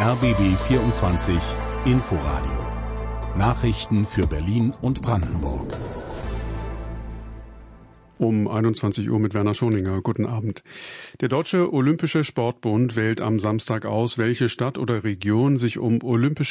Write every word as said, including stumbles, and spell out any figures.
R B B vierundzwanzig Inforadio. Nachrichten für Berlin und Brandenburg. Um einundzwanzig Uhr mit Werner Schoninger. Guten Abend. Der Deutsche Olympische Sportbund wählt am Samstag aus, welche Stadt oder Region sich um olympische